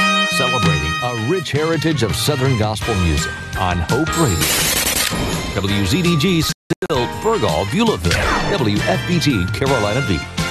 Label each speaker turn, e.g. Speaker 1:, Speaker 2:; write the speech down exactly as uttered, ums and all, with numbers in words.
Speaker 1: Celebrating a rich heritage of Southern gospel music on Hope Radio. W Z D G Silt, Burgal, Beulahville. W F B T, Carolina Beach.